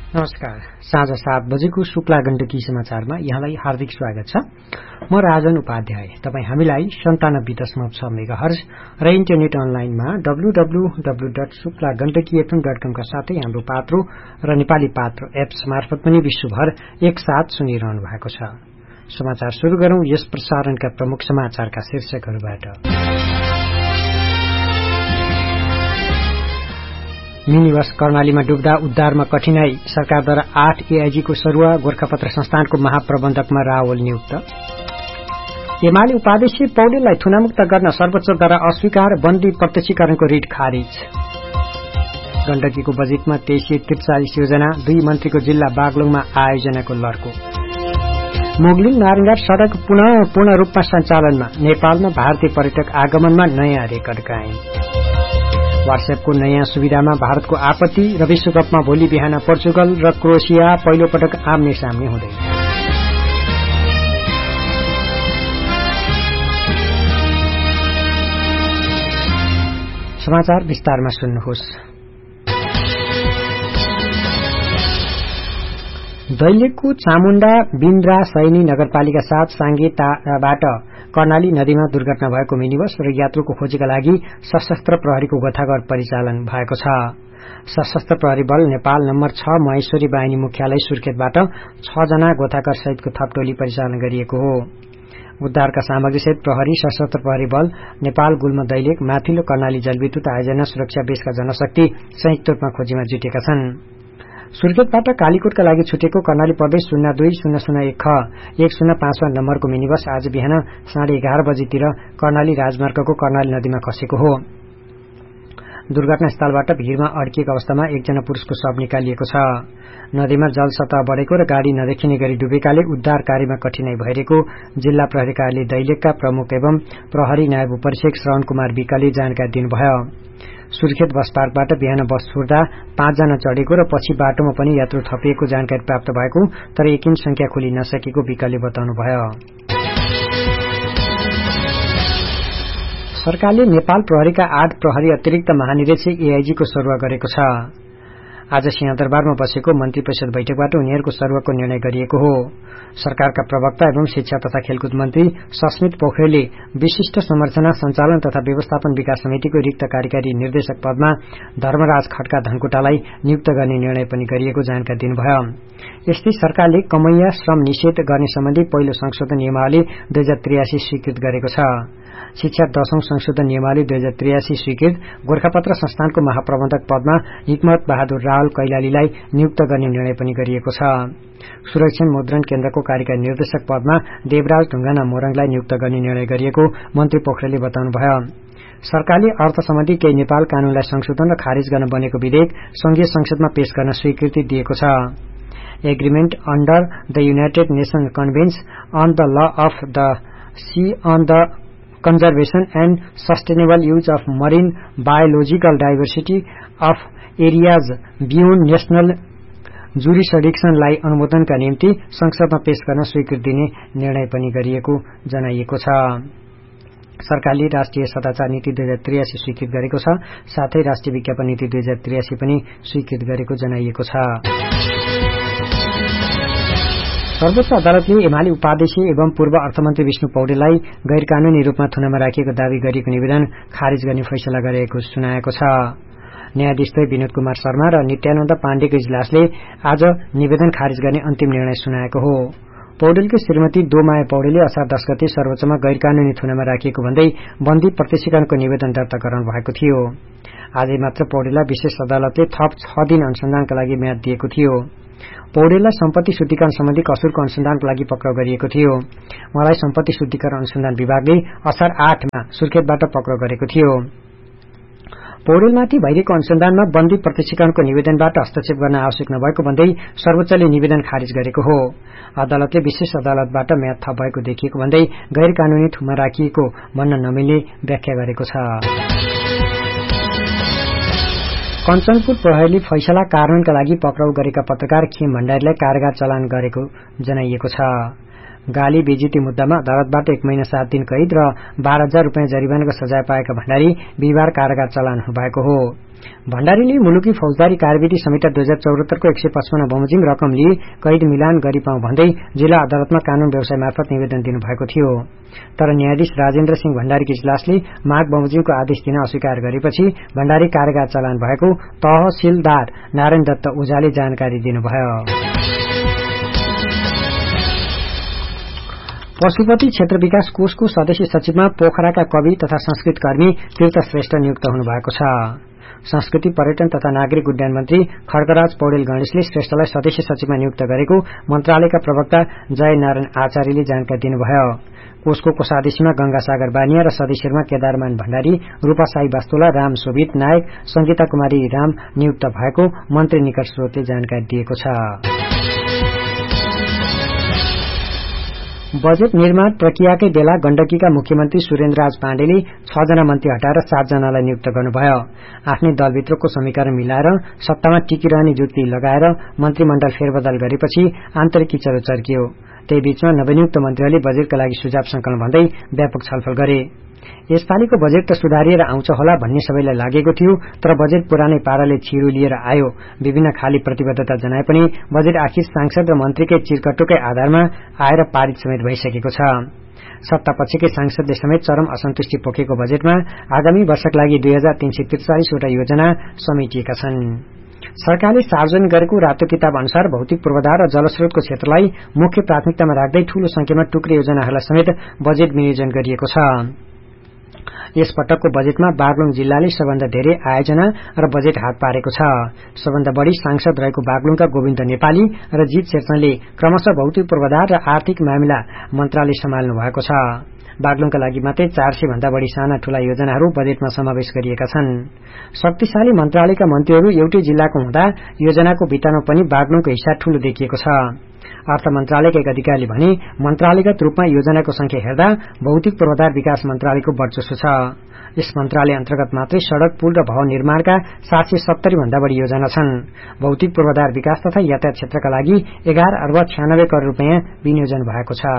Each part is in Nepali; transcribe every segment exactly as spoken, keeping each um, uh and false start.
नमस्कार। साँझ सात बजेको शुक्ला गण्डकी समाचारमा यहाँलाई हार्दिक स्वागत छ। म राजन उपाध्याय। तपाई हामीलाई सन्तानब्बे दशमलव छ मेगाहर्ज र इन्टरनेट अनलाइनमा W W W dot Shukla Gandaki FM dot कम का साथै हाम्रो पात्रो र नेपाली पात्रो एप्स मार्फत पनि विश्वभर एकसाथ सुनिरहनु भएको छ। समाचार शुरू गरौं यस प्रसारणका प्रमुख समाचारका शीर्षकहरूबाट। मिनी बस कर्णालीमा डुब्दा उद्धारमा कठिनाई, सरकारद्वारा आठ एआईजी को सरुवा, गोरखापत्र संस्थानको महाप्रबन्धकमा रावल नियुक्त। एमाले उपाध्यक्ष पौडेललाई थुनामुक्त गर्न सर्वोच्चद्वारा अस्वीकार, बन्दी प्रत्यक्षीकरणको रिट खारिज। गण्डकीको बजेटमा तेइस सय त्रिचालिस योजना, दुई मन्त्रीको जिल्ला बागलुङमा आयोजनाको लड्को। मोगलिङ नारायणघाट सड़क पुनः पूर्ण रूपमा सञ्चालनमा, नेपालमा भारतीय पर्यटक आगमनमा नयाँ रेकर्ड कायम। व्हाट्सएपको नयाँ सुविधामा भारतको आपत्ति र विश्वकपमा भोलि बिहान पोर्चुगल र क्रोएसिया पहिलो पटक आम्ने सामने हुँदै। समाचार विस्तारमा सुन्नुहोस्। दैलेखको चामुण्डा बिन्द्रा सैनी नगरपालिका साथ साङ्गेबाट कर्णाली नदीमा दुर्घटना भएको मिनी बस र यात्रुको खोजीका लागि सशस्त्र प्रहरीको गोताखोर परिचालन भएको छ। सशस्त्र प्रहरी बल नेपाल नम्बर छ महेश्वरी बाहिनी मुख्यालय सुर्खेतबाट छ जना गोताखोर सहितको थप टोली परिचालन गरिएको हो। उद्धारका सामग्री सहित प्रहरी, सशस्त्र प्रहरी बल नेपाल गुल्म दैलेख माथिल्लो कर्णाली जलविद्युत आयोजना सुरक्षा बेसका जनशक्ति संयुक्त रूपमा खोजीमा जुटेका छन्। सुर्खेतबाट कालीकोटका लागि छुटेको कर्णाली प्रदेश शून्य दुई शून्य शून्य एक ख एक शून्य पाँचमा नम्बरको मिनी बस आज बिहान साढे एघार बजीतिर कर्णाली राजमार्गको कर्णाली नदीमा खसेको हो। दुर्घटनास्थलबाट भीड़मा अड्किएको अवस्थामा एकजना पुरुषको शव निकालिएको छ। नदीमा जल सतह बढेको र गाड़ी नदेखिने गरी डुबेकाले उद्धार कार्यमा कठिनाई भइरहेको जिल्ला प्रहरी कार्यालय दैलेखका प्रमुख एवं प्रहरी नायब उपरीक्षक श्रवण कुमार विकले जानकारी दिनुभयो। सुर्खेत बस पार्कबाट बिहान बस छुट्दा पाँचजना चढेको र पछि बाटोमा पनि यात्रु थपिएको जानकारी प्राप्त भएको, तर एकिन संख्या खुली नसकेको विकले बताउनुभयो। सरकारले नेपाल प्रहरीका आठ प्रहरी अतिरिक्त महानिरीक्षक एआईजी को सरुवा गरेको छ। आज सिंहदरबारमा बसेको मन्त्री परिषद बैठकबाट उनीहरूको सरुवाको निर्णय गरिएको हो। सरकारका प्रवक्ता एवं शिक्षा तथा खेलकुद मन्त्री सस्मित पोखरेलले विशिष्ट संरचना सञ्चालन तथा व्यवस्थापन विकास समितिको रिक्त कार्यकारी निर्देशक पदमा धर्मराज खड्का धनकुटालाई नियुक्त गर्ने निर्णय पनि गरिएको जानकारी दिनुभयो। यस्तै सरकारले कमैया श्रम निषेध गर्ने सम्बन्धी पहिलो संशोधन नियमावली दुई हजार त्रियासी स्वीकृत गरेको छ। शिक्षा दशौं संशोधन नियमावली दुई हजार त्रियासी स्वीकृत, गोरखापत्र संस्थानको महाप्रबन्धक पदमा हिक्मत बहादुर रावल कैलालीलाई नियुक्त गर्ने निर्णय पनि गरिएको छ। सुरक्षण मुद्रण केन्द्रको कार्यकारी निर्देशक पदमा देवराज ढुङ्गाना मोरङलाई नियुक्त गर्ने निर्णय गरिएको मन्त्री पोखरेलले बताउनुभयो। सरकारले अर्थ सम्बन्धी केही नेपाल कानूनलाई संशोधन र खारिज गर्न बनेको विधेयक संघीय संसदमा पेश गर्न स्वीकृति दिएको छ। Agreement under the United nation convention on the law of the C on the conservation and sustainable use of marine biological diversity of areas beyond national jurisdiction लाई अनुमोदनका निम्ति संसदमा पेश गर्न स्वीकृति दिने निर्णय पनि गरिएको जनाइएको छ। सरकारले राष्ट्रिय सदाचार नीति दुई हजार त्रियासी स्वीकृत गरेको छ, साथै राष्ट्रिय विज्ञापन नीति दुई हजार त्रियासी पनि स्वीकृत गरेको जनाइएको छ। सर्वोच्च अदालतले एमाले उपाध्यक्ष एवं पूर्व अर्थमन्त्री विष्णु पौडेललाई गैर कानूनी रूपमा थुनामा राखिएको दावी गरिएको निवेदन खारिज गर्ने फैसला गरेको सुनाएको छ। न्यायाधीश विनोद कुमार शर्मा र नित्यानन्द पाण्डेको इजलासले आज निवेदन खारिज गर्ने अन्तिम निर्णय सुनाएको हो। पौडेलको श्रीमती दोमाया पौडेलले असार दस गते सर्वोच्चमा गैर कानूनी थुनामा राखिएको भन्दै बन्दी प्रत्यक्षीकरणको निवेदन दर्ता गराउनु भएको थियो। आजै मात्र पौडेललाई विशेष अदालतले थप छ दिन अनुसन्धानका लागि म्याद दिएको थियो। पौडेललाई सम्पत्ति शुद्धिकरण सम्बन्धी कसुरको अनुसन्धानको लागि पक्राउ गरिएको थियो। उहाँलाई सम्पत्ति शुद्धिकरण अनुसन्धान विभागले असार आठमा सुर्खेतबाट पक्राउ गरेको थियो। पौडेलमाथि भइरहेको अनुसन्धानमा बन्दी प्रत्यक्षीकरणको निवेदनबाट हस्तक्षेप गर्न आवश्यक नभएको भन्दै सर्वोच्चले निवेदन खारिज गरेको हो। अदालतले विशेष अदालतबाट म्याद थप भएको देखिएको भन्दै गैर कानूनी थुमा राखिएको भन्न नमिल्ने व्याख्या गरेको छ। कञ्चनपुर प्रहरीले फैसला कारणका लागि पक्राउ गरेका पत्रकार खेम भण्डारीलाई कारागार चलान गरेको जनाइएको छ। गाली बेइज्जती मुद्दामा अदालतबाट एक महिना सात दिन कैद र बाह्र हजार रूपियाँ जरिवानाको सजाय पाएका भण्डारी बिहिबार कारागार चलान भएको हो। भण्डारीले मुलुकी फौजदारी कार्यविधि संहिता दुई हजार चौहत्तरको एक सय पचपन्न बमोजिम रकम लिई कैद मिलान गरी पाउँ भन्दै जिल्ला अदालतमा कानून व्यवसाय मार्फत निवेदन दिनुभएको थियो। तर न्यायाधीश राजेन्द्र सिंह भण्डारीको इजलासले माग बमोजिमको आदेश दिन अस्वीकार गरेपछि भण्डारी कारागार चलान भएको तहसीलदार नारायण दत्त ओझाले जानकारी दिनुभयो। पशुपति क्षेत्र विकास कोषको सदस्य सचिवमा पोखराका कवि तथा संस्कृतकर्मी तीर्थ श्रेष्ठ नियुक्त हुनुभएको छ। संस्कृति पर्यटन तथा नागरिक उड्डयन मन्त्री खड्गराज पौडेल गणेशले श्रेष्ठलाई सदस्य सचिवमा नियुक्त गरेको मन्त्रालयका प्रवक्ता जय नारायण आचार्यले जानकारी दिनुभयो। कोषको कोषाध्यक्षमा गंगासागर बानिया र सदस्यहरूमा केदारमान भण्डारी, रूपा साई वास्तोला, राम शोभित नायक, संगीता कुमारी राम नियुक्त भएको मन्त्री निकट स्रोतले जानकारी दिएको छ। बजेट निर्माण प्रक्रियाकै बेला गण्डकीका मुख्यमन्त्री सुरेन्द्रराज पाण्डेले छ जना मन्त्री हटाएर सात जनालाई नियुक्त गर्नुभयो। आफ्नै दलभित्रको समीकरण मिलाएर सत्तामा टिकिरहने जुक्ति लगाएर मन्त्रीमण्डल फेरबदल गरेपछि आन्तरिक किचरो चर्कियो। त्यही बीचमा नवनियुक्त मन्त्रीहरूले बजेटका लागि सुझाव संकलन भन्दै व्यापक छलफल गरे। यसपालिको बजेट त सुधारिएर आउँछ होला भन्ने सबैलाई लागेको थियो, तर बजेट पुरानै पाराले छिरो लिएर आयो। विभिन्न खाली प्रतिबद्धता जनाए पनि बजेट आखिर सांसद र मन्त्रीकै चिरकटुकै आधारमा आएर पारित समेत भइसकेको छ। सत्तापक्षकै सांसदले समेत चरम असन्तुष्टि पोखेको बजेटमा आगामी वर्षका लागि दुई हजार तीन सय त्रिचालिसवटा योजना समेटिएका छन्। सरकारले सार्वजनिक गरेको रातो किताब अनुसार भौतिक पूर्वाधार र जलस्रोतको क्षेत्रलाई मुख्य प्राथमिकतामा राख्दै ठूलो संख्यामा टुक्रे योजनाहरूलाई समेत बजेट विनियोजन गरिएको छ। यस पटकको बजेटमा बागलुङ जिल्लाले सबभन्दा धेरै आयोजना र बजेट हात पारेको छ। सबभन्दा बढ़ी सांसद रहेको बागलुङका गोविन्द नेपाली र जीत शेरचनले क्रमशः भौतिक पूर्वाधार र आर्थिक मामिला मन्त्रालय सम्हाल्नु भएको छ। बागलुङका लागि मात्रै चार सय भन्दा बढ़ी साना ठूला योजनाहरू बजेटमा समावेश गरिएका छन्। शक्तिशाली मन्त्रालयका मन्त्रीहरू एउटै जिल्लाको हुँदा योजनाको वितरणमा पनि बागलुङको हिस्सा ठूलो देखिएको छ। अर्थ मन्त्रालयका एक अधिकारीले भने मन्त्रालयगत रूपमा योजनाको संख्या हेर्दा भौतिक पूर्वाधार विकास मन्त्रालयको वर्चस्व छ। यस मन्त्रालय अन्तर्गत मात्रै सड़क, पुल र भवन निर्माणका सात सय सत्तरी भन्दा बढ़ी योजना छन्। भौतिक पूर्वाधार विकास तथा यातायात क्षेत्रका लागि एघार अर्ब छ्यानब्बे करोड़ रूपियाँ विनियोजन भएको छ।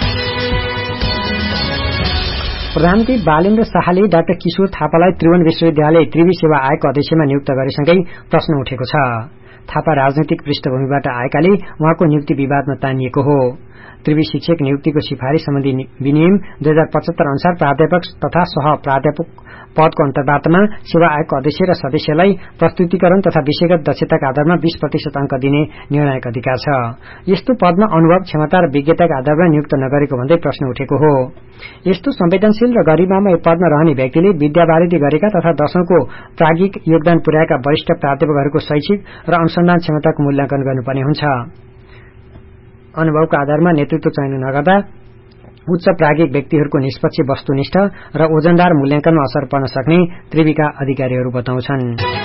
प्रधानमन्त्री बालेन्द्र शाहले डाक्टर किशोर थापालाई त्रिभुवन विश्वविद्यालय त्रिवी सेवा आयोगको अध्यक्षमा नियुक्त गरेसँगै प्रश्न उठेको छ। थापा राजनैतिक पृष्ठभूमिबाट आएकाले उहाँको नियुक्ति विवादमा तानिएको हो। त्रिवी शिक्षक नियुक्तिको सिफारिश सम्बन्धी विनियम दुई हजार पचहत्तर अनुसार प्राध्यापक तथा सह प्राध्यापक पदको अन्तर्वार्तामा सेवा आयोगको अध्यक्ष र सदस्यलाई प्रस्तुतिकरण तथा विषयगत दक्षताका आधारमा बीस प्रतिशत अंक दिने निर्णायक अधिकार छ। यस्तो पदमा अनुभव, क्षमता र विज्ञताका आधारमा नियुक्त नगरेको भन्दै प्रश्न उठेको हो। यस्तो संवेदनशील र गरिमामय पदमा रहने व्यक्तिले विद्यावारिधि गरेका तथा दशौंको प्राज्ञिक योगदान पुर्याएका वरिष्ठ प्राध्यापकहरूको शैक्षिक र अनुसन्धान क्षमताको मूल्याङ्कन गर्नुपर्ने हुन्छ। अनुभवको आधारमा नेतृत्व चयन नगर्दा उच्च प्राज्ञिक व्यक्तिहरूको निष्पक्ष वस्तुनिष्ठ र ओजनदार मूल्याङ्कनमा असर पर्न सक्ने त्रिवीका अधिकारीहरू बताउँछन्।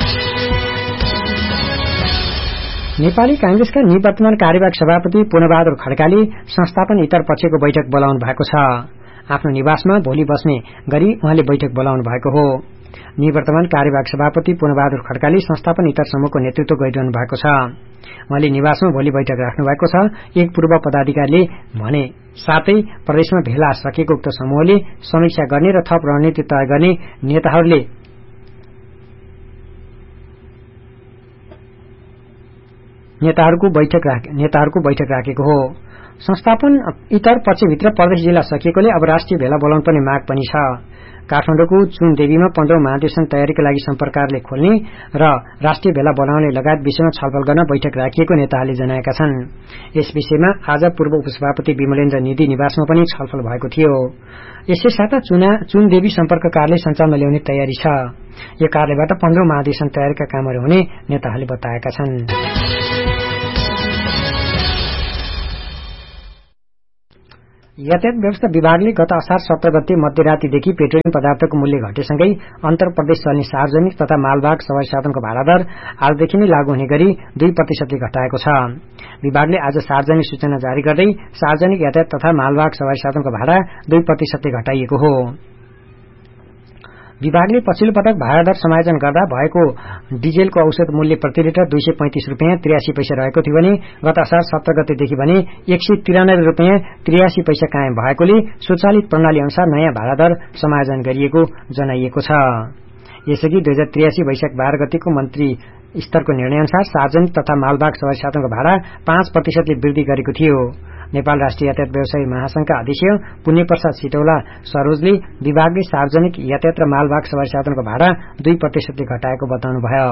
नेपाली कांग्रेसका निवर्तमान कार्यवाहक सभापति पूर्णबहादुर खड्काले संस्थापन इतर पक्षको बैठक बोलाउनु भएको छ। आफ्नो निवासमा भोलि बस्ने गरी उहाँले बैठक बोलाउनु भएको हो। निवर्तमान कार्यवाहक सभापति पूर्णबहादुर खड्काले संस्थापन इतर समूहको नेतृत्व गरिरहनु भएको छ। उहाँले निवासमा भोलि बैठक राख्नु भएको छ। एक पूर्व पदाधिकारीले भने साथै प्रदेशमा भेला सकेको उक्त समूहले समीक्षा गर्ने र थप रणनीति तय गर्ने नेताहरूले नेताहरूको बैठक नेताहरूको बैठक राखेको हो। संस्थापन इतर पक्षभित्र प्रदेश जिल्ला सकिएकोले अब राष्ट्रिय भेला बोलाउनु पर्ने माग पनि छ। काठमाडौँको चुनदेवीमा पन्ध्रौं महाधिवेशन तयारीका लागि सम्पर्ककारले खोल्ने र राष्ट्रिय भेला बोलाउने लगायत विषयमा छलफल गर्न बैठक राखिएको नेताहरूले जनाएका छन्। यस विषयमा आज पूर्व उपसभापति विमलेन्द्र निधि निवासमा पनि छलफल भएको थियो। यसै साथ चुनदेवी सम्पर्क कार्यालय सञ्चालनमा ल्याउने तयारी छ। यो कार्यालयबाट पन्ध्रौं महाधिवेशन तयारीका कामहरू हुने नेताहरूले बताएका छन्। यातायात व्यवस्था विभागले गत असार सत्र गते मध्यरातीदेखि पेट्रोलियम पदार्थको मूल्य घटेसँगै अन्तर प्रदेश चल्ने सार्वजनिक तथा मालवाहक सवारी साधनको भाडादर आजदेखि नै लागू हुने गरी दुई प्रतिशतले घटाएको छ। विभागले आज सार्वजनिक सूचना जारी गर्दै सार्वजनिक यातायात तथा मालवाहक सवारी साधनको भाडा दुई प्रतिशतले घटाइएको हो। विभागले पछिल्लो पटक भाडा दर समायोजन गर्दा भएको डिजेलको औसत मूल्य प्रति लिटर दुई सय पैंतिस रूपियाँ त्रियासी पैसा रहेको थियो भने गत असार सत्र गतेदेखि भने एक सय तिरानब्बे रूपियाँ त्रियासी पैसा कायम भएकोले स्वचालित प्रणाली अनुसार नयाँ भाडा दर समायोजन गरिएको जनाइएको छ। यसअघि दुई हजार त्रियासी वैशाख बाह्र गतेको मन्त्री स्तरको निर्णय अनुसार सार्वजनिक तथा मालवाहक सवारी साधनको भाडा पाँच प्रतिशतले वृद्धि गरेको थियो। नेपाल राष्ट्रिय यातायात व्यवसायी महासंघका अध्यक्ष पुण्य प्रसाद सिटौला सरोजले विभागले सार्वजनिक यातायात र मालवाहक सवारी साधनको भाडा दुई प्रतिशतले घटाएको बताउनुभयो।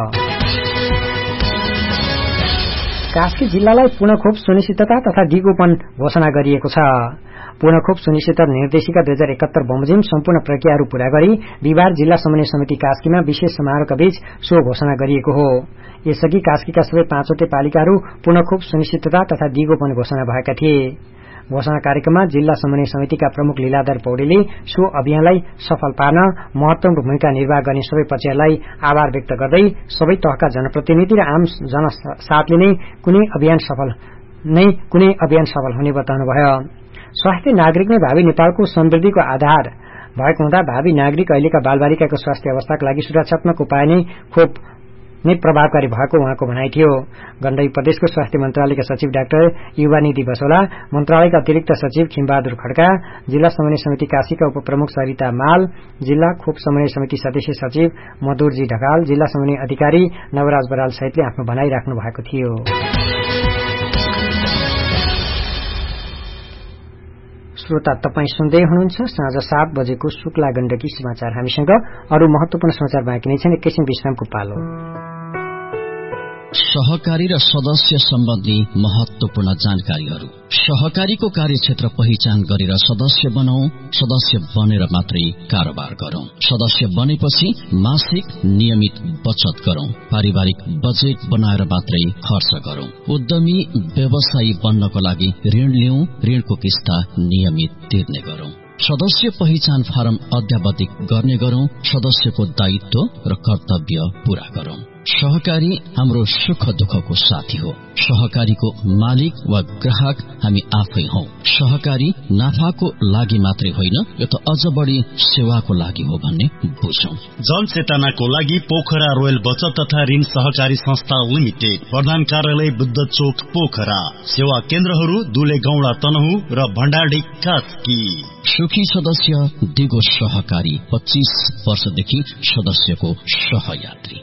कास्की जिल्लालाई पूर्णखोप सुनिश्चितता तथा दिगोपन घोषणा गरिएको छ। पूर्णखोप सुनिश्चितता निर्देशिका दुई हजार एकात्तर बमोजिम सम्पूर्ण प्रक्रियाहरू पूरा गरी बिहिबार जिल्ला समन्वय समिति कास्कीमा विशेष समारोहका बीच सो घोषणा गरिएको हो। यसअघि कास्कीका सबै पाँचवटै पालिकाहरू पूर्णखोप सुनिश्चितता तथा दिगोपन घोषणा भएका थिए। घोषणा कार्यक्रममा जिल्ला समन्वय समितिका प्रमुख लीलाधर पौडेलले सो अभियानलाई सफल पार्न महत्वपूर्ण भूमिका निर्वाह गर्ने सबै पक्षहरूलाई आभार व्यक्त गर्दै सबै तहका जनप्रतिनिधि र आम जनसाथले नै कुनै अभियान सफल नै कुनै अभियान सफल हुने बताउनुभयो। स्वास्थ्य नागरिक नै भावी नेपालको समृद्धिको आधार भएको हुँदा भावी नागरिक अहिलेका बालबालिकाको स्वास्थ्य अवस्थाका लागि सुरक्षात्मक उपाय नै खोप नै प्रभावकारी भएको उहाँको भनाइ थियो। गण्डकी प्रदेशको स्वास्थ्य मन्त्रालयका सचिव डाक्टर युवानिधि बसोला, मन्त्रालयका अतिरिक्त सचिव खिमबहादुर खड्का, जिल्ला समन्वय समिति काशीका उपप्रमुख सरिता माल, जिल्ला खोप समन्वय समिति सदस्य सचिव मधुरजी ढकाल, जिल्ला समन्वय अधिकारी नवराज बराल सहितले आफ्नो भनाइ राख्नु भएको थियो। श्रोता, तपाई सुन्दै हुनुहुन्छ साँझ सात बजेको शुक्ला गण्डकी समाचार। हामीसँग अरू महत्वपूर्ण समाचार बाँकी नै छन्। एकैछिन विश्रामको पालो। सहकारी र सदस्य सम्बन्धी महत्वपूर्ण जानकारीहरू। सहकारीको कार्यक्षेत्र पहिचान गरेर सदस्य बनाऊ। सदस्य बनेर मात्रै कारोबार गरौं। सदस्य बनेपछि मासिक नियमित बचत गरौं। पारिवारिक बजेट बनाएर मात्रै खर्च गरौं। उद्यमी व्यवसायी बन्नको लागि ऋण लिऊ। ऋणको किस्ता नियमित तिर्ने गरौं। सदस्य पहिचान फारम अध्यावधिक गर्ने गरौं। सदस्यको दायित्व र कर्तव्य पूरा गरौं। सहकारी हाम्रो सुख दुःखको साथी हो। सहकारीको मालिक वा ग्राहक हामी आफै हौ। सहकारी नाफाको लागि मात्रै होइन, यो त अझ बढी सेवाको लागि हो भन्ने बुझौं। जनचेतनाको लागि पोखरा रोयल बचत तथा ऋण सहकारी संस्था लिमिटेड, प्रधान कार्यालय बुद्ध चोक पोखरा। सेवा केन्द्रहरू दुले गौडा तनहु र भण्डारडी कास्की। सुखी सदस्य दिगो सहकारी, पच्चीस वर्षदेखि सदस्यको सहयात्री।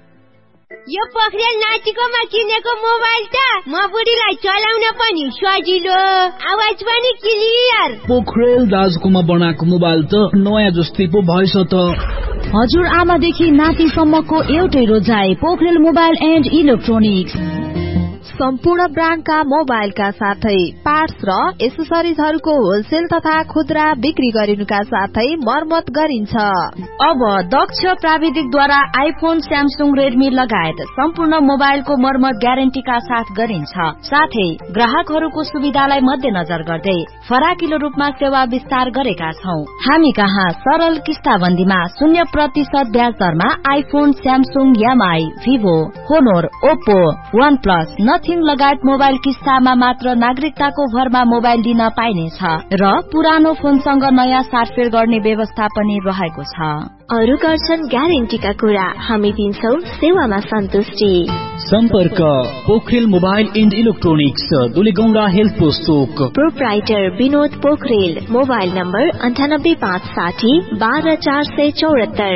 यो पोखरेल नातिकोमा किनेको मोबाइल त म बुढीलाई चलाउन पनि सजिलो, आवाज पनि क्लियर। पोखरेल दाजुकोमा बनाएको मोबाइल त नयाँ जस्तै पो भएछ त। हजुर आमादेखि नातिसम्मको एउटै रोजाइ, पोखरेल मोबाइल एन्ड इलेक्ट्रोनिक्स। सम्पूर्ण ब्रान्डका मोबाइलका साथै पार्ट्स र एसेसरिजहरूको होलसेल तथा खुद्रा बिक्री गरिनुका साथै मर्मत गरिन्छ। अब दक्ष प्राविधिकद्वारा आइफोन, स्यामसुङ, रेडमी लगायत सम्पूर्ण मोबाइलको मर्मत ग्यारेन्टीका साथ गरिन्छ। साथै ग्राहकहरूको सुविधालाई मध्यनजर गर्दै फराकिलो रूपमा सेवा विस्तार गरेका छौं। हामी कहाँ सरल किस्ताबन्दीमा शून्य प्रतिशत ब्याज दरमा iPhone, Samsung, MI, Vivo, होनोर, Oppo, one plus, nothing लगायत मोबाइल किस्तामा मात्र नागरिकताको भरमा मोबाइल दिन पाइनेछ र पुरानो फोनसँग नयाँ साटफेर गर्ने व्यवस्था पनि रहेको छ। अरू गर्छन् ग्यारेन्टीका कुरा, हामी दिन्छौ सेवामा सन्तुष्टि। सम्पर्क Pokharel mobile and electronics, दुलेगौडा health post Chowk. Proprietor Vinod Pokharel. Mobile number अन्ठानब्बे पाँच साठी बाह्र चार सय चौरात्तर।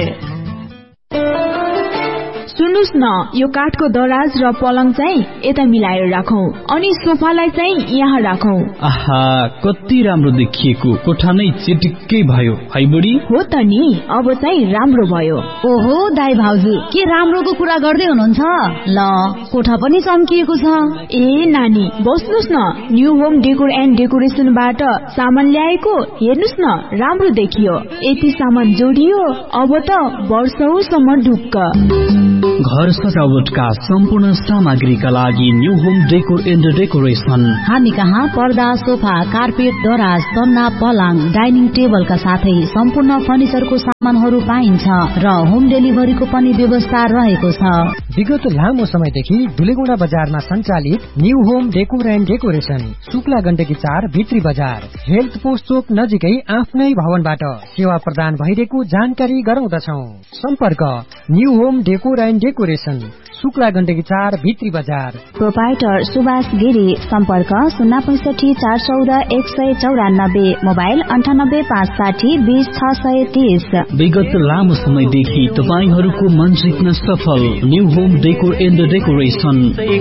सुन्नुस् न, यो काठको दराज र पलङ चाहिँ यता मिलाएर राखौं अनि सोफालाई चाहिँ यहाँ राखौं। आहा, कति राम्रो देखिएको, कोठा नै चिटिक्कै भयो है बुढी। हो त नि, अब चाहिँ राम्रो भयो। ओहो दाइ भाउजू, के राम्रोको कुरा गर्दै हुनुहुन्छ? ल, कोठा पनि चम्किएको छ। ए नानी, बस्नुस् न, न्यू होम डेकोर एन्ड डेकोरेसनबाट सामान ल्याएको, हेर्नुस् न, राम्रो देखियो। यति सामान जोडियो, अब त वर्षौसम्म ढुक्क। घर सजावटका सम्पूर्ण सामग्रीका लागि new home decor and decoration. हामी कहाँ पर्दा, सोफा, कार्पेट, दराज, तन्ना, पलङ, डाइनिङ टेबलका साथै सम्पूर्ण फर्निचरको सामानहरू पाइन्छ र होम डेलिभरीको पनि व्यवस्था रहेको छ। विगत लामो समयदेखि दुलेगौंडा बजारमा सञ्चालित new home decor and decoration, Shukla Gandaki चार भित्री बजार, हेल्थ पोस्ट चोक नजिकै आफ्नै भवनबाट सेवा प्रदान भइरहेको जानकारी गराउँदछौ। सम्पर्क new home decor and decoration, Shukla Gandaki चार भित्री बजार। प्रोपाइटर सुभाष गिरी, सम्पर्क शून्य पैसठी चार चौध एक सय चौरानब्बे, मोबाइल अन्ठानब्बे पाँच साठी बीस छ सय तीस। विगत लामो समयदेखि तपाईहरूको मन जित्न सफल new home decor and decoration.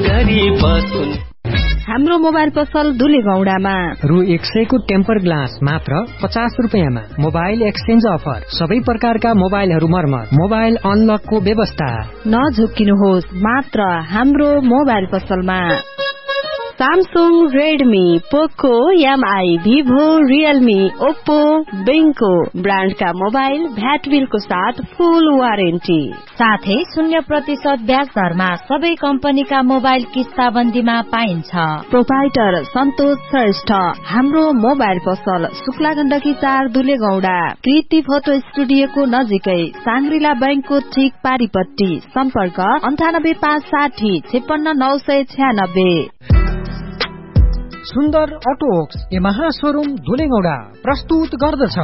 हाम्रो मोबाइल पसल दुलेगौंडामा रु एक सय को टेम्पर ग्लास मात्र पचास रुपियाँमा। मोबाइल एक्सचेन्ज अफर, सबै प्रकारका मोबाइलहरू मर्मत, मोबाइल अनलकको व्यवस्था। नझुक्किनुहोस्, मात्र हाम्रो मोबाइल पसलमा सैमसंग, रेडमी, पोको, एमआई, भिभो, रियलमी, ओप्पो, बेंको ब्रांड का मोबाइल भ्याट बिलको साथ फुल वारेन्टी, साथै शून्य प्रतिशत ब्याज दरमा सबै कम्पनीका मोबाइल किस्ताबन्दीमा पाइन्छ। प्रोपाइटर सन्तोष श्रेष्ठ, हाम्रो मोबाइल पसल शुक्ला गण्डकी चार दुलेगौंडा, कृति फोटो स्टुडियोको नजिकै, सांग्रिला बैंकको ठीक पारिपट्टि। सम्पर्क अन्ठानब्बे पाँच साठी छेपन्न नौ सय छ्यानब्बे। सुन्दर अटोक्स यमाहा शोरूम दुलेगौंडा प्रस्तुत गर्दछ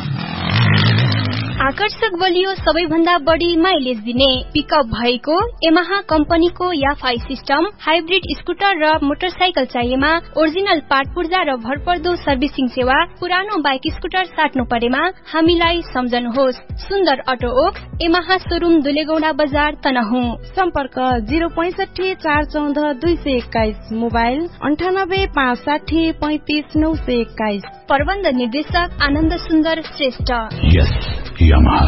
आकर्षक बलियो सबैभन्दा बढी माइलेज दिने पिकअप भएको यमाहा कम्पनीको याफाई सिस्टम, हाइब्रिड स्कुटर र मोटरसाइकल चाहिएमा ओरिजिनल पार्ट पूर्जा र भरपर्दो सर्भिसिङ सेवा। पुरानो बाइक स्कुटर साट्नु परेमा हामीलाई सम्झनुहोस्। सुन्दर auto Woakes Yamaha showroom Dulegaunda बजार तनहुँ। सम्पर्क जिरो पैसठी चार चौध दुई सय एक्काइस, मोबाइल अन्ठानब्बे पाँच साठी पैंतिस नौ सय एक्काइस। प्रबन्ध निर्देशक आनन्द सुन्दर श्रेष्ठ। यस यामाहा।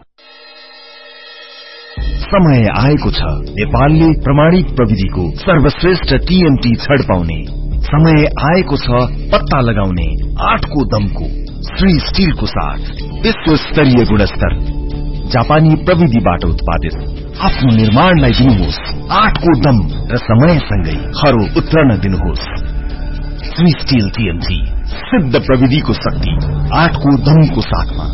समय आएको छ नेपालले प्रमाणित प्रविधिको सर्वश्रेष्ठ टीएमटी छड पाउने। समय आएको छ पत्ता लगाउने आठको दमको श्री स्टिलको साथ विश्व स्तरीय गुणस्तर जापानी प्रविधिबाट उत्पादित आफ्नो निर्माणलाई दिनुहोस् आठको दम र समयसँगै खरो उत्रन दिनुहोस्। श्री स्टिल टीएमटी, सिद्ध प्रविधिको शक्ति आठको दमको साथमा।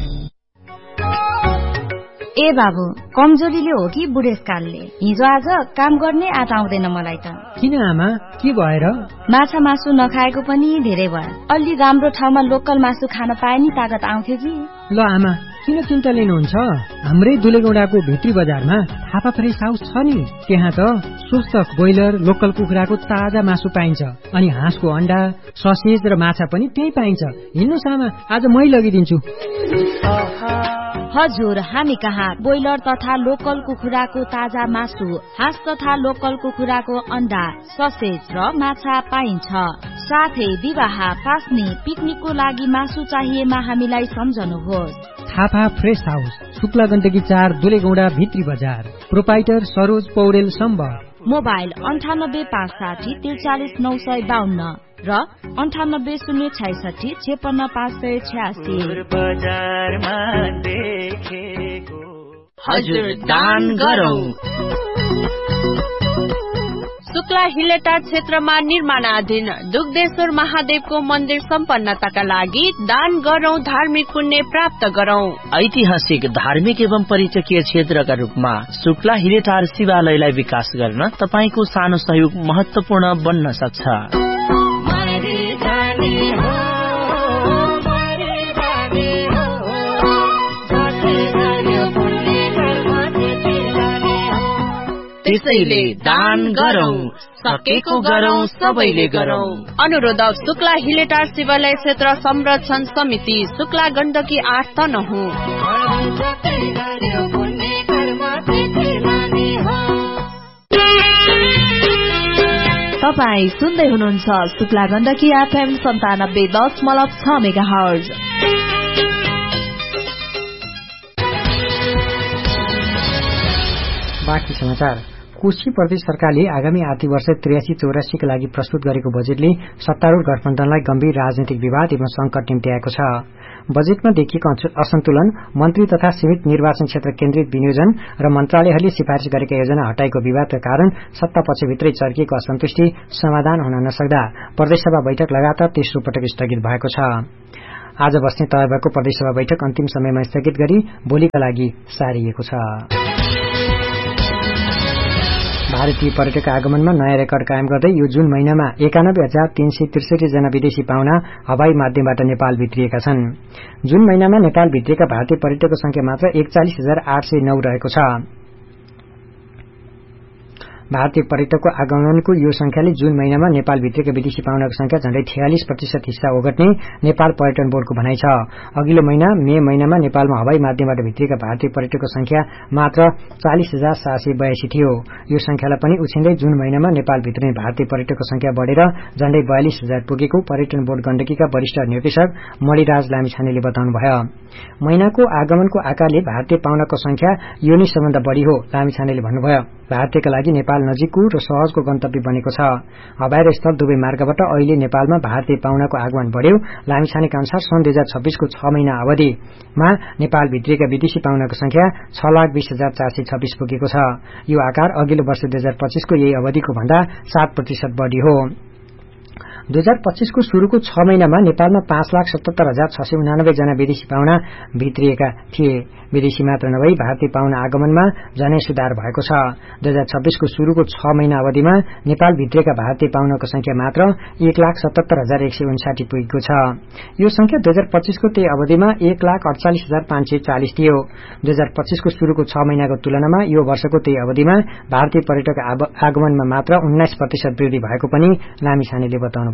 ए बाबु, कमजोरीले हो कि बुढेसकालले? हिजो आज काम गर्ने आँट आउँदैन मलाई त। किन आमा, के भएर? माछा मासु नखाएको पनि धेरै भयो। अलि राम्रो ठाउँमा लोकल मासु खान पाए नि तागत आउँथ्यो कि। ल आमा, किन चिन्ता लिनुहुन्छ? हाम्रै दुलेगौंडाको भित्री बजारमा थापा फ्रेस हाउस छ नि, त्यहाँ त स्वस्थ ब्रोइलर लोकल कुखुराको ताजा मासु पाइन्छ, अनि हाँसको अण्डा, ससेज र माछा पनि त्यही पाइन्छ। हिँड्नुस् आमा, आज मै लगिदिन्छु। हजुर, हामी कहाँ ब्रोइलर तथा लोकल कुखुराको ताजा मासु, हाँस तथा लोकल कुखुराको अण्डा, ससेज र माछा पाइन्छ। साथै विवाह, फास्नी, पिकनिकको लागि मासु चाहिएमा हामीलाई सम्झनुहोस्। थापा फ्रेस हाउस, शुक्ला गण्डकी चार दुलेगौंडा भित्री बजार। प्रोपाइटर सरोज पौडेल सम्बर। मोबाइल अन्ठानब्बे पाँच साठी त्रिचालिस नौ सय बाहन्न र अन्ठानब्बे शून्य छैसठी छेपन्न पाँच सय छ्यासी। हजुर, दान गरौँ। शुक्ला हिलेटा क्षेत्रमा निर्माणाधीन दुग्धेश्वर महादेवको मन्दिर सम्पन्नताका लागि दान गरौं, धार्मिक पुण्य प्राप्त गरौं। ऐतिहासिक, धार्मिक एवं पर्यटकीय क्षेत्रका रूपमा शुक्ला हिलेटार शिवालयलाई विकास गर्न तपाईको सानो सहयोग महत्वपूर्ण बन्न सक्छ। त्यसैले दान गरौं, सकेको गरौं, सबैले गरौं। अनुरोधक शुक्ला हिलेटार शिवालय क्षेत्र संरक्षण समिति, शुक्ला गण्डकी आठ तनहुँ। तपाई सुन्दै हुनुहुन्छ शुक्ला गण्डकी एफएम सन्तानब्बे दशमलव छ मेगा हर्ज। बाँकी समाचार। कोशी प्रदेश सरकारले आगामी आर्थिक वर्ष त्रियासी चौरासी का लागि प्रस्तुत गरेको बजेटले सत्तारूढ़ गठबन्धनलाई गम्भीर राजनीतिक विवाद एवं संकट निम्त्याएको छ। बजेटमा देखिएको असन्तुलन, मन्त्री तथा सीमित निर्वाचन क्षेत्र केन्द्रित विनियोजन र मन्त्रालयहरूले सिफारिश गरेका योजना हटाएको विवादका कारण सत्तापक्षभित्रै चर्किएको असन्तुष्टि समाधान हुन नसक्दा प्रदेशसभा बैठक लगातार तेस्रो पटक स्थगित भएको छ। आज बस्ने तय भएको प्रदेशसभा बैठक अन्तिम समयमा स्थगित गरी भोलिका लागि सारिएको छ। भारतीय पर्यटक आगमनमा नयाँ रेकर्ड कायम गर्दै यो जुन महिनामा एकानब्बे हजार तीन सय त्रिसठी जना विदेशी पाहुना हवाई माध्यमबाट नेपाल भित्रिएका छन्। जुन महिनामा नेपाल भित्रिएका भारतीय पर्यटकको संख्या मात्र एकचालिस हजार आठ सय नौ रहेको छ। भारतीय पर्यटकको आगमनको यो संख्याले जुन महिनामा नेपाल भित्रिएका विदेशी पाहुनाको संख्या झण्डै छयालिस प्रतिशत हिस्सा ओगट्ने नेपाल पर्यटन बोर्डको भनाइ छ। अघिल्लो महिना मे महिनामा नेपालमा हवाई माध्यमबाट भित्रिएका भारतीय पर्यटकको संख्या मात्र चालिस हजार सात सय बयासी थियो। यो संख्यालाई पनि उछिन्दै जुन महिनामा नेपाल भित्रिने भारतीय पर्यटकको संख्या बढेर झण्डै बयालिस हजार पुगेको पर्यटन बोर्ड गण्डकीका वरिष्ठ निर्देशक मणिराज लामिछानेले बताउनुभयो। महिनाको आगमनको आकारले भारतीय पाहुनाको संख्या यो नै सबभन्दा बढ़ी हो, लामिछानेले भन्नुभयो। भारतीयका लागि नेपाल नजिकको र सहजको गन्तव्य बनेको छ। हवाई र स्थल दुवै मार्गबाट अहिले नेपालमा भारतीय पाहुनाको आगमन बढ़्यो। लामिछानेका अनुसार सन् दुई हजार छब्बीसको छ महिना अवधिमा नेपाल भित्रिएका विदेशी पाहुनाको संख्या छ लाख बीस हजार चार सय छब्बीस पुगेको छ। यो आकार अघिल्लो वर्ष दुई हजार पच्चीसको यही अवधिको भन्दा सात प्रतिशत बढ़ी हो। दुई हजार पच्चीसको शुरूको छ महिनामा नेपालमा पाँच लाख सतहत्तर हजार छ सय उनानब्बे जना विदेशी पाहुना भित्रिएका थिए। विदेशी मात्र नभई भारतीय पाहुना आगमनमा झनै सुधार भएको छ। दुई हजार छब्बीसको शुरूको छ महिना अवधिमा नेपाल भित्रिएका भारतीय पाहुनाको संख्या मात्र एक लाख सतहत्तर हजार एक सय उन्साठी पुगेको छ। यो संख्या दुई हजार पच्चीसको त्यही अवधिमा एक लाख अडचालिस हजार पाँच सय चालिस थियो। दुई हजार पच्चीसको शुरूको छ महिनाको तुलनामा यो वर्षको त्यही अवधिमा भारतीय पर्यटक आगमनमा मात्र उन्नाइस प्रतिशत वृद्धि भएको पनि लामिछानेले बताउनुभयो।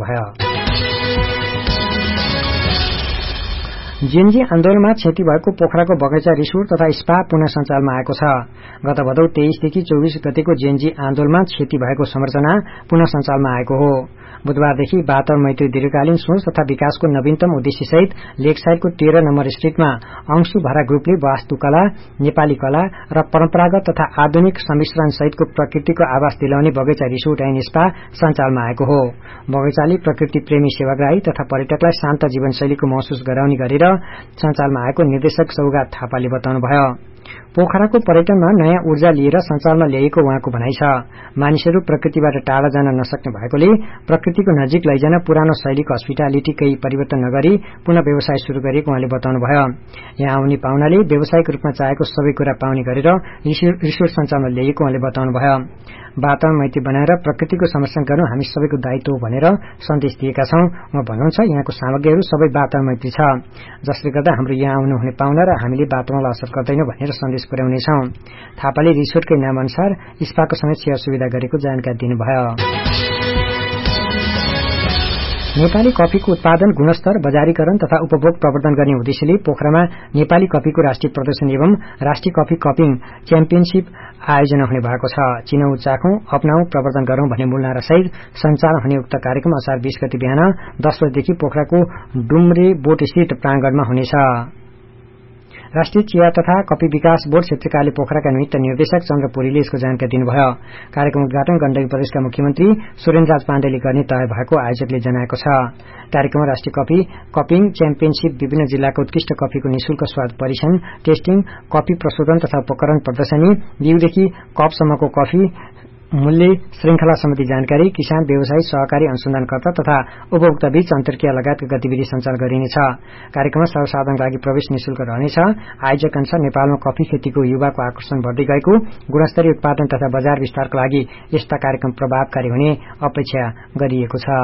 जेएनजी आन्दोलनमा क्षति भएको पोखराको बगैंचा रिसोर्ट तथा स्पा पुनः सञ्चालमा आएको छ। गत भदौ तेइसदेखि चौबिस गतेको जेएनजी आन्दोलनमा क्षति भएको संरचना पुनः सञ्चालमा आएको हो। बुधबारदेखि बातर मैत्री दीर्घकालीन सोच तथा विकासको नवीनतम उद्देश्यसहित लेकसाइडको तेह्र नम्बर स्ट्रीटमा अंशु भारा ग्रुपले वास्तुकला, नेपाली कला र परम्परागत तथा आधुनिक सम्मिश्रण सहितको प्रकृतिको आवास दिलाउने बगैंचा रिसोर्ट एण्ड स्पा सञ्चालमा आएको हो। बगैंचाले प्रकृति प्रेमी सेवाग्राही तथा पर्यटकलाई शान्त जीवनशैलीको महसुस गराउने गरेर सञ्चालमा आएको निर्देशक सौगात थापाले बताउनुभयो। पोखराको पर्यटनमा नयाँ ऊर्जा लिएर सञ्चालमा ल्याइएको उहाँको भनाइ छ। मानिसहरू प्रकृतिबाट टाढा जान नसक्ने भएकोले प्रकृतिको नजिक लैजान पुरानो शैलीको हस्पिटालिटी केही परिवर्तन नगरी पुनः व्यवसाय शुरू गरेको उहाँले बताउनुभयो। यहाँ आउने पाहुनाले व्यावसायिक रूपमा चाहेको सबै कुरा पाउने गरेर रिसोर्ट सञ्चालमा ल्याइएको उहाँले बताउनुभयो। वातावरण मैत्री बनाएर प्रकृतिको संरक्षण गर्नु हामी सबैको दायित्व हो भनेर सन्देश दिएका छौं। उहाँ भन्नुहुन्छ यहाँको सामग्रीहरू सबै वातावरण मैत्री छ, जसले गर्दा हाम्रो यहाँ आउनुहुने पाहुना र हामीले वातावरणलाई असर गर्दैन भनेर सन्देश पुर्याउनेछौं। थापाले रिसोर्टकै नाम अनुसार स्पाको समेत सेवा सुविधा गरेको जानकारी दिनुभयो। नेपाली कफीको उत्पादन, गुणस्तर, बजारीकरण तथा उपभोग प्रवर्धन गर्ने उद्देश्यले पोखरामा नेपाली कफीको राष्ट्रिय प्रदर्शन एवं राष्ट्रिय कफी कपिङ च्याम्पियनशीप आयोजना हुने भएको छ। चिनौ, चाखौं, अपनाऊ, प्रवर्धन गरौं भन्ने मूल नारासहित सञ्चालन हुने उक्त कार्यक्रम असार बीस गते बिहान दस बजेदेखि पोखराको डुम्रे बोट स्थित प्राङ्गणमा हुनेछ। राष्ट्रिय चिया तथा कफी विकास बोर्ड क्षेत्रीय कार्य पोखराका निमित्त निर्देशक चन्द्र पुरीले यसको जानकारी दिनुभयो। कार्यक्रम उद्घाटन गण्डकी प्रदेशका मुख्यमन्त्री सुरेन्द्रराज पाण्डेले गर्ने तय भएको आयोजकले जनाएको छ। कार्यक्रममा राष्ट्रिय कफी कपिङ च्याम्पियनशीप, विभिन्न जिल्लाका उत्कृष्ट कफीको निशुल्क स्वाद परीक्षण, टेस्टिङ, कफी प्रशोधन तथा उपकरण प्रदर्शनी, बिउदेखि कपसम्मको कफी मूल्य श्रृंखला सम्बन्धी जानकारी, किसान, व्यवसायी, सहकारी अनुसन्धानकर्ता तथा उपभोक्ता बीच अन्तर्क्रिया लगायतका गतिविधि सञ्चालन गरिनेछ। कार्यक्रममा सर्वसाधारणका लागि प्रवेश निशुल्क रहनेछ। आयोजक अनुसार नेपालमा कफी खेतीको युवाको आकर्षण बढ्दै गएको, गुणस्तरीय उत्पादन तथा बजार विस्तारका लागि यस्ता कार्यक्रम प्रभावकारी हुने अपेक्षा गरिएको छ।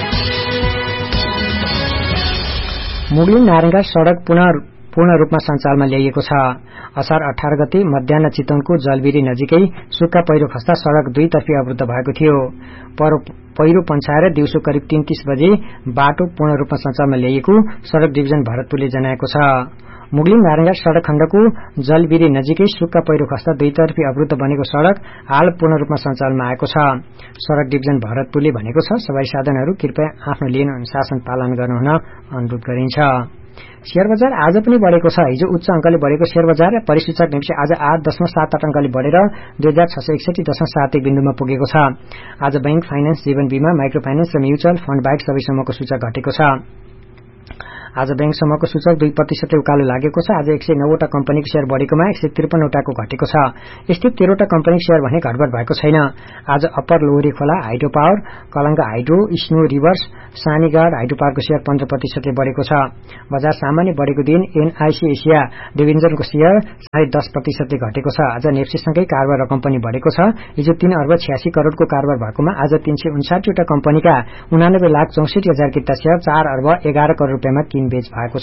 मुगलिन नारायणघाट सड़क पुनः पूर्ण रूपमा सञ्चालमा ल्याइएको छ। असार अठार गते मध्याह चितवनको जलबिरी नजिकै सुक्खा पहिरो खस्दा सड़क दुईतर्फी अवरुद्ध भएको थियो। पहिरो पन्छाएर दिउँसो करिब तीन तीस बजे बाटो पूर्ण रूपमा सञ्चालमा ल्याइएको सड़क डिभिजन भरतपुरले जनाएको छ। मुगलिन नारायणघाट सड़क खण्डको जलबिरी नजिकै सुक्खा पहिरो खस्दा दुईतर्फी अवरुद्ध बनेको सड़क हाल पूर्ण रूपमा सञ्चालमा आएको छ। सड़क डिभिजन भरतपुरले भनेको छ सवारी साधनहरू कृपया आफ्नो लेन अनुशासन पालन गर्नुहुन अनुरोध गरिन्छ। शेयर बजार आज पनि बढेको छ। हिजो उच्च अंकले बढेको शेयर बजार परिसूचक निफ्टी आज आठ दशमलव सात आठ अंकले बढेर दुई हजार छ सय एकसठी दशमलव सात एक बिन्दुमा पुगेको छ। आज बैंक, फाइनान्स, जीवन बीमा, माइक्रो फाइनान्स र म्युचुअल फण्ड बाहेक सबै समूहको सूचक घटेको छ। आज बैंक समूहको सूचक दुई प्रतिशतले उकालो लागेको छ। आज एक सय नौवटा कम्पनीको शेयर बढेकोमा एक सय त्रिपन्नवटाको घटेको छ। यस्तै तेह्रवटा कम्पनीको शेयर भने घटबढ भएको छैन। आज अप्पर लोहरी खोला hydro power, कलंगा hydro, snow reverse, सानीगाड hydro पावरको share पन्ध्र प्रतिशतले बढेको छ। बजार सामान्य बढेको दिन एनआईसी एसिया डिभिजनको शेयर साढे दस प्रतिशतले घटेको छ। आज नेप्सीसँगै कारोबार रकम पनि बढेको छ। हिजो तीन अर्ब छ्यासी करोड़को कारोबार भएकोमा आज तीन सय उन्साठीवटा कम्पनीका उनानब्बे लाख चौसठी हजार किता शेयर चार अर्ब एघार करोड़ रुपियाँमा किनबेच भएको छ।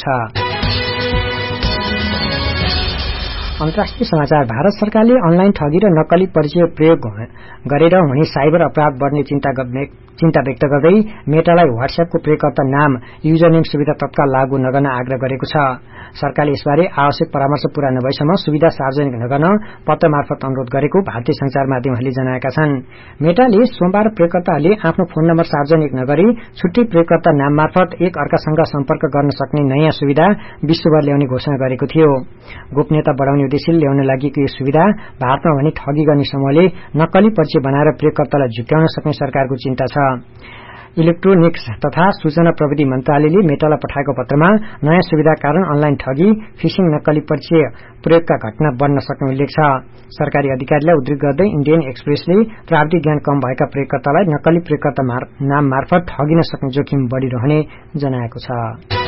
अन्तर्राष्ट्रिय समाचार। भारत सरकारले अनलाइन ठगी र नक्कली परिचय प्रयोग गरेर हुने साइबर अपराध बढ्ने चिन्ता चिन्ता व्यक्त गर्दै मेटालाई व्हाट्सएपको प्रयोगकर्ता नाम युजर नेम सुविधा तत्काल लागू नगर्न आग्रह गरेको छ। सरकारले यसबारे आवश्यक परामर्श पूरा नभएसम्म सुविधा सार्वजनिक नगर्न पत्र मार्फत अनुरोध गरेको भारतीय संचार माध्यमहरूले जनाएका छन्। मेटाले सोमबार प्रयोगकर्ताहरूले आफ्नो फोन नम्बर सार्वजनिक नगरी छुट्टै प्रयोगकर्ता नाम मार्फत एक अर्कासँग सम्पर्क गर्न सक्ने नयाँ सुविधा विश्वभर ल्याउने घोषणा गरेको थियो। गोपनीयता बढाउने उद्देश्यले ल्याउन लागेको यो सुविधा भारतमा भने ठगी गर्ने समूहले नक्कली परिचय बनाएर प्रयोगकर्तालाई झुक्याउन सक्ने सरकारको चिन्ता छ। इलेक्ट्रोनिक्स तथा सूचना प्रविधि मन्त्रालयले मेटालाई पठाएको पत्रमा नयाँ सुविधा कारण अनलाइन ठगी, फिशिङ, नक्कली परिचय प्रयोगका घटना बढ्न सक्ने उल्लेख छ। सरकारी अधिकारीलाई उद्धृत गर्दै इण्डियन एक्सप्रेसले प्राविधिक ज्ञान कम भएका प्रयोगकर्तालाई नक्कली प्रयोगकर्ता नाम मार्फत ठगिन सक्ने जोखिम बढ़िरहने जनाएको छ।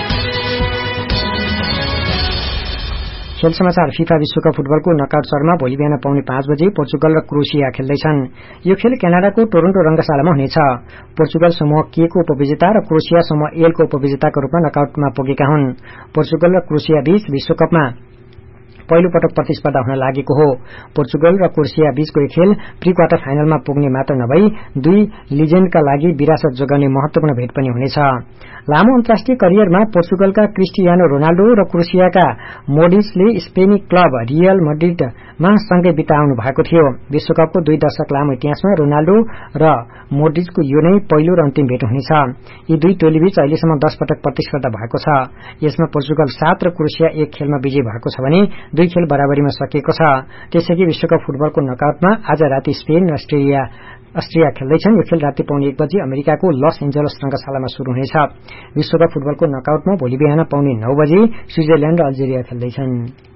खेल समाचार। फिफा विश्वकप फुटबलको नकआउट चरणमा भोलि बिहान पाउने पाँच बजे पोर्चुगल र क्रोएसिया खेल्दैछन्। यो खेल क्यानाडाको टोरन्टो रंगशालामा हुनेछ। पोर्चुगल समूह के को उपविजेता र क्रोएसिया समूह एल को उपविजेताको रूपमा नकआउटमा पुगेका हुन्। पोर्चुगल र क्रोएसिया बीच विश्वकपमा पहिलो पटक प्रतिस्पर्धा हुन लागेको हो। पोर्चुगल र क्रोएसिया बीचको यो खेल प्री क्वार्टर फाइनलमा पुग्ने मात्र नभई दुई लिजेन्डका लागि विरासत जोगाउने महत्वपूर्ण भेट पनि हुनेछ। लामो अन्तर्राष्ट्रिय करियरमा पोर्चुगलका क्रिस्टियानो रोनाल्डो र क्रोएसियाका मोड्रिचले स्पेनी क्लब रियल मड्रिडमा सँगै बिताउनु भएको थियो। विश्वकपको दुई दशक लामो इतिहासमा रोनाल्डो र मोड्रिचको यो नै पहिलो र अन्तिम भेट हुनेछ। यी दुई टोलीबीच अहिलेसम्म दस पटक प्रतिस्पर्धा भएको छ। यसमा पोर्चुगल सात र क्रोएसिया एक खेलमा विजयी भएको छ भने दुई खेल बराबरीमा सकिएको छ। त्यसैगरी विश्वकप फुटबलको नकआउटमा आज राति स्पेन र अस्ट्रेलिया अस्ट्रिया खेल्दैछन्। यो खेल राति पाउने एक बजे अमेरिकाको लस एन्जलस रंगशालामा शुरू हुनेछ। विश्वकप फुटबलको नकआउटमा भोलि बिहान पाउने नौ बजे स्विजरल्याण्ड र अल्जेरिया खेल्दैछन्।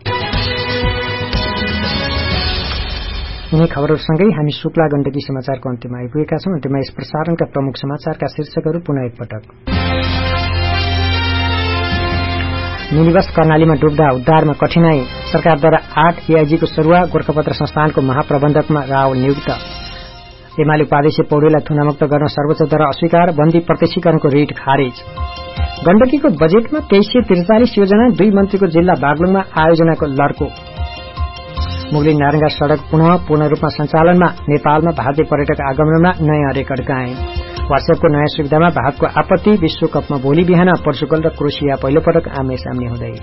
यिनै खबरहरूसँगै हामी शुक्ला गण्डकी समाचारको अन्त्यमा आइपुगेका छौं। अन्त्यमा यस प्रसारणका प्रमुख समाचारका शीर्षकहरू पुनः एकपटक। मिनिबस कर्णालीमा डुब्दा उद्धारमा कठिनाई, सरकारद्वारा आठ एआईजीको सरुवा, गोरखापत्र संस्थानको महाप्रबन्धकमा रावल नियुक्त। एमाले उपाध्यक्ष पौडेललाई थुनामुक्त गर्न सर्वोच्चद्वारा अस्वीकार, बन्दी प्रत्यक्षीकरणको रिट खारेज। गण्डकीको बजेटमा तेइस सय त्रिचालिस योजना, दुई मन्त्रीको जिल्ला बागलुङमा आयोजनाको लड्को। मुगलिन नारायणघाट सड़क पुनः पूर्ण रूपमा सञ्चालनमा, नेपालमा भारतीय पर्यटक आगमनमा नयाँ रेकर्ड कायम। व्हाट्सएपको नयाँ सुविधामा भारतको आपत्ति, विश्वकपमा भोलि बिहान पोर्चुगल र क्रोएसिया पहिलो पटक आम्ने सामने हुँदै।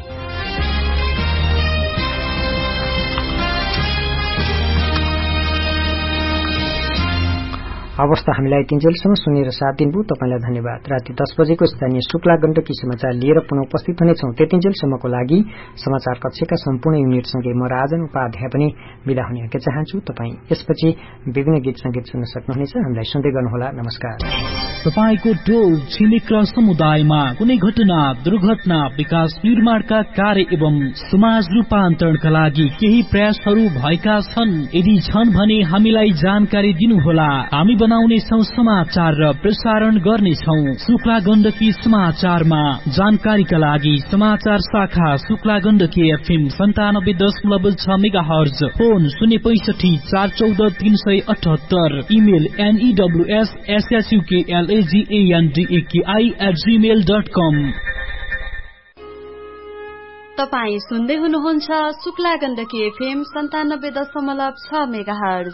अवस्था हामीलाई तीनजेलसम्म सुनेर साथ दिनुभयो तपाईलाई धन्यवाद। राति दस बजेको स्थानीय शुक्ला गण्डकी समाचार लिएर पुनः उपस्थित हुनेछौं। त्यतिन्जेलसम्मको लागि समाचार कक्षका सम्पूर्ण युनिटसँगै म राजन उपाध्याय पनि विदा हुने के चाहन्छु। तपाई यसपछि विभिन्न गीत संगीत सुन्न सक्नुहुनेछ। हामीलाई सुन्दै गर्नुहोला। नमस्कार। तपाईको टोल छिमेक र समुदायमा कुनै घटना, दुर्घटना, विकास निर्माणका कार्य एवं समाज रूपान्तरणका लागि केही प्रयासहरू भएका छन्। यदि छन् भने हामीलाई जानकारी दिनुहोला। हामी बनाउनेछौं समाचार र प्रसारण गर्नेछौं शुक्ला गण्डकी समाचारमा। जानकारीका लागि समाचार शाखा शुक्ला गण्डकी एफएम सन्तानब्बे दशमलव छ मेगा हर्ज, फोन शून्य पैंसठी चार चौध तीन सय अठहत्तर, इमेल एनईडब्ल्यूएस एसएसयूकेएलएजीएनडीएकेआई एट जीमेल डट कम। तपाई सुन्दै हुनुहुन्छ शुक्ला गण्डकी एफएम सन्तानब्बे दशमलव छ मेगा हर्ज।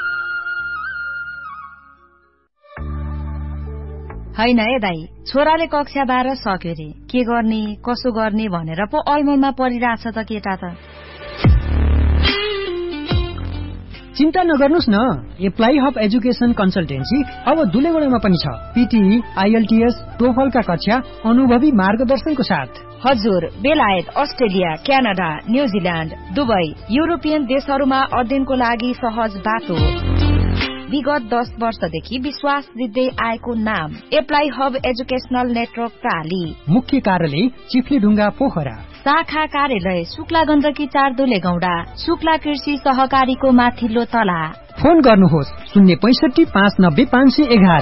हैन ए दाई, छोराले कक्षा बाह्र सक्यो रे, के गर्ने कसो गर्ने भनेर पो अलमलमा परिरहेछ त केटा त। चिन्ता नगर्नुस् न, एप्लाई हब एजुकेसन कन्सल्टेन्सी अब दुलेगौडामा पनि छ। पीटी, आईएलटीएस, टोफलका कक्षा अनुभवी मार्गदर्शनको साथ। हजुर, बेलायत, Australia, Canada, New Zealand, Dubai, European देशहरूमा अध्ययनको लागि सहज बाटो। विगत दस वर्षदेखि विश्वास जित्दै आएको नाम एप्लाई हब एजुकेशनल नेटवर्क प्राली। मुख्य कार्यालय चिफ्लेढुङ्गा पोखरा। शाखा कार्यालय शुक्ला गण्डकी चार दुलेगौडा, शुक्ला कृषि सहकारीको माथिल्लो तला। फोन गर्नुहोस् शून्य पैसठी पाँच नब्बे पाँच सय एघार।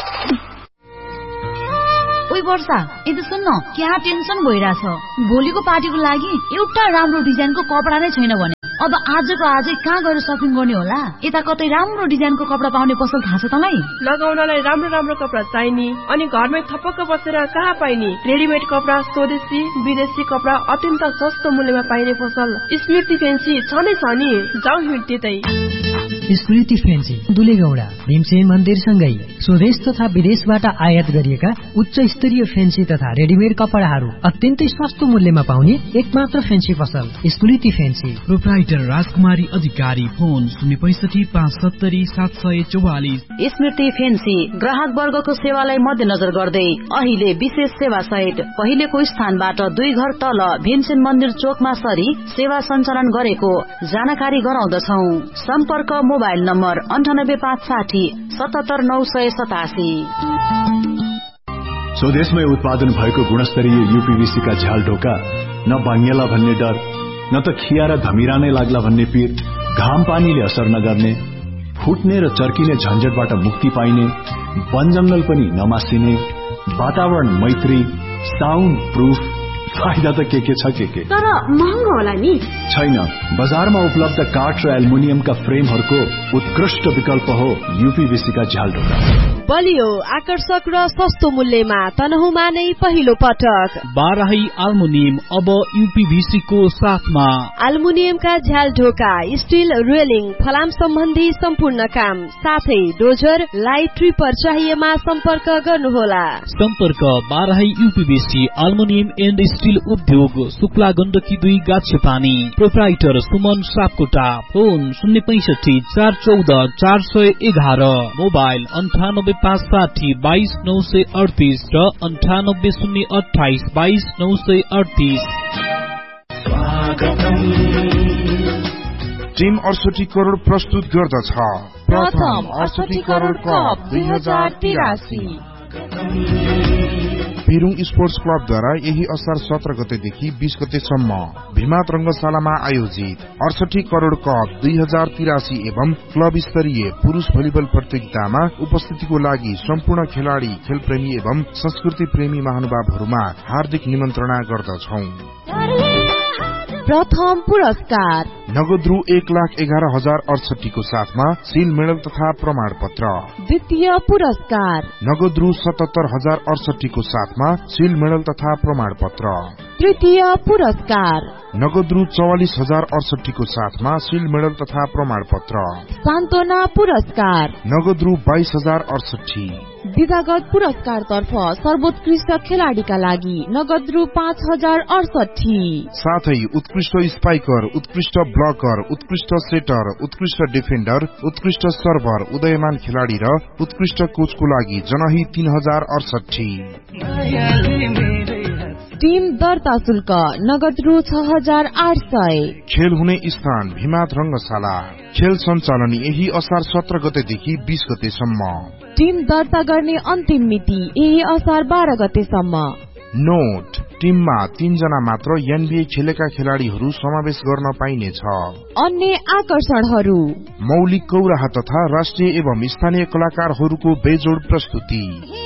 ओइ वर्षा, यदि सुन्न, क्या टेन्सन भइरहेछ। भोलिको पार्टीको लागि एउटा राम्रो डिजाइनको कपडा नै छैन भने अब आजको आजै कहाँ गएर सपिङ गर्ने होला? यता कतै राम्रो डिजाइनको कपडा पाउने पसल थाहा छ तँलाई? लगाउनलाई राम्रो राम्रो कपडा चाहिने अनि घरमै थपक्क बसेर कहाँ पाइने? रेडिमेड कपडा, स्वदेशी विदेशी कपडा अत्यन्त सस्तो मूल्यमा पाइने पसल स्मृति फेन्सी छ नै छ नि। जाउँ हिँड त्यतै। स्मृति फेन्सी दुलेगौडा भीमसेन मन्दिरसँगै स्वदेश तथा विदेशबाट आयात गरिएका उच्च स्तरीय फेन्सी तथा रेडिमेड कपडाहरू अत्यन्तै सस्तो मूल्यमा पाउने एकमात्र फेन्सी पसल स्मृति फेन्सी। प्रोप्राइटर राजकुमारी अधिकारी। फोन शून्य पैसठी पाँच सत्तरी सात सय चौवालिस। स्मृति फेन्सी ग्राहक वर्गको सेवालाई मध्यनजर गर्दै अहिले विशेष सेवा सहित पहिलेको स्थानबाट दुई घर तल भीमसेन मन्दिर चोकमा सरी सेवा सञ्चालन गरेको जानकारी गराउँदछौ। सम्पर्क मोबाइल नम्बर अन्ठानब्बे पाँच साठी सतहत्तर नौ सय सतासी। स्वदेशमै उत्पादन भएको गुणस्तरीय यूपीवीसी का झ्याल ढोका न भाङ्गेला भन्ने डर, न त खिया र धमिरा नै लाग्ला भन्ने पीर, घाम पानीले असर नगर्ने, फुट्ने र चर्किने झन्झटबाट मुक्ति पाइने, वन जंगल पनि नमासिने, वातावरण मैत्री, साउन्ड प्रूफ, फाइदा त के के छ के के, तर महँगो होला नि? छैन, बजारमा उपलब्ध काठ र एल्युमिनियमका फ्रेमहरूको उत्कृष्ट विकल्प हो यूपीवीसी का झ्याल ढोका। बलियो, आकर्षक र सस्तो मूल्यमा तनहुमा नै पहिलो पटक बाराही एल्युमिनियम अब यूपीवीसी को साथमा। एल्युमिनियमका झ्याल ढोका, स्टील रेलिङ, फलाम सम्बन्धी सम्पूर्ण काम साथै डोजर, लाइट ट्रिपर चाहिएमा सम्पर्क गर्नुहोला। सम्पर्क Barahi UPVC aluminium and steel उद्योग, शुक्ला गण्डकी दुई गाछेपानी। प्रोप्राइटर सुमन सापकोटा। फोन शून्य पैसठी चार चौध चार सय एघार। मोबाइल अन्ठानब्बे पाँच साठी बाइस नौ सय अडतिस र अन्ठानब्बे शून्य अठाइस बाइस नौ सय अडतिस। टिम अडसठी करोड़ प्रस्तुत गर्दछ प्रथम अडसठी करोड़ कप दुई हजार तिरासी। पेरुङ स्पोर्ट्स क्लबद्वारा यही असार सत्र गतेदेखि बीस गतेसम्म भीमात रंगशालामा आयोजित अडसठी करोड़ कप दुई हजार तिरासी एवं क्लब स्तरीय पुरुष भलिबल प्रतियोगितामा उपस्थितिको लागि सम्पूर्ण खेलाड़ी, खेलप्रेमी एवं संस्कृति प्रेमी महानुभावहरूमा हार्दिक निमन्त्रणा गर्दछौ। प्रथम पुरस्कार नगद रु एक लाख एघार हजार अडसठी को साथमा सिल मेडल तथा प्रमाण पत्र। द्वितीय पुरस्कार नगद रु सतहत्तर हजार अडसठी को साथमा सिल मेडल तथा प्रमाण पत्र। तृतीय पुरस्कार नगद रु चौवालिस हजार अडसठी को साथमा सिल मेडल तथा प्रमाण पत्र। सान्त्वना पुरस्कार नगद रु बाइस हजार अडसठी। विधागत पुरस्कार तर्फ सर्वोत्कृष्ट खेलाड़ीका लागि नगद रु पाँच हजार अडसठी। साथै उत्कृष्ट स्पाइकर, उत्कृष्ट ब्लकर, उत्कृष्ट सेटर, उत्कृष्ट डिफेन्डर, उत्कृष्ट सर्भर, उदयमान खेलाड़ी र उत्कृष्ट कोचको लागि जनही तीन हजार अडसठी। टीम दर्ता शुल्क नगद रु छ हजार आठ सय। खेल हुने स्थान भीमात रंगशाला। खेल सञ्चालन यही असार सत्र गतेदेखि बीस गतेसम्म। टीम दर्ता गर्ने अन्तिम मिति यही असार बाह्र गतेसम्म। नोट, टीममा तीन जना मात्र एनबीए खेलेका खेलाड़ीहरू समावेश गर्न पाइनेछ। अन्य आकर्षणहरू मौलिक कौराहा तथा राष्ट्रिय एवं स्थानीय कलाकारहरूको बेजोड प्रस्तुति।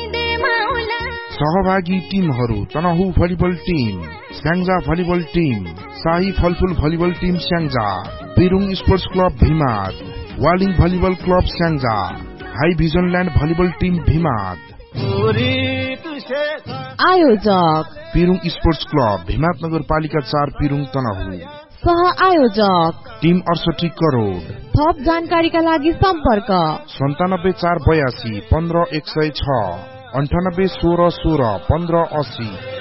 सहभागी टिमहरू Tanahun volleyball team, Syangja volleyball team, शाही फलफुल volleyball team Syangja, पेरुङ sports club भीमात, Waling volleyball club Syangja, high vision land volleyball team भीमात। आयोजक पेरुङ स्पोर्ट्स क्लब भीमात नगरपालिका चार पेरुङ तनहु। सह आयोजक टिम अडसठी करोड़। थप जानकारीका लागि सम्पर्क सन्तानब्बे चार बयासी पन्ध्र एक सय छ, अन्ठानब्बे सोह्र सोह्र पन्ध्र अस्सी।